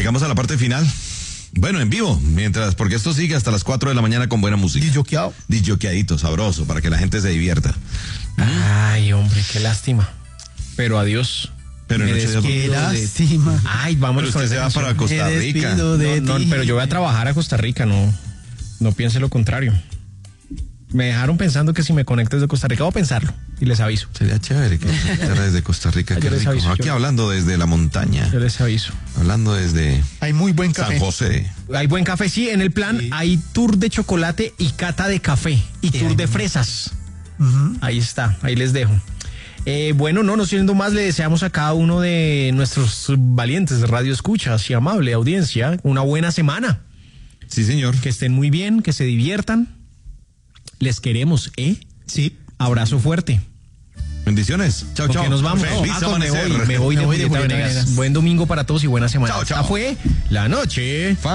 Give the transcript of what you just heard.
Llegamos a la parte final. Bueno, en vivo, porque esto sigue hasta las 4 de la mañana con buena música. Disjoqueadito, sabroso, para que la gente se divierta. Ay, hombre, qué lástima. Pero adiós. Pero qué lástima. Ay, vamos con ese. Se va para Costa Rica. No, pero yo voy a trabajar a Costa Rica, no piense lo contrario. Me dejaron pensando que si me conecto desde Costa Rica, voy a pensarlo y les aviso. Sería chévere que desde Costa Rica. Qué rico. Aviso, aquí hablando desde la montaña. Yo les aviso. Hablando desde hay muy buen café. San José. Hay buen café, sí. En el plan hay tour de chocolate y cata de café y tour de fresas. Ahí está, ahí les dejo. Bueno, no siendo más, le deseamos a cada uno de nuestros valientes radio escuchas y amable audiencia una buena semana. Sí, señor. Que estén muy bien, que se diviertan. Les queremos, Sí. Abrazo fuerte. Bendiciones. Chao, chao. Porque nos vamos. Feliz amanecer. Me voy de Julieta Venegas. Buen domingo para todos y buena semana. Chao, chao. Esta fue La Noche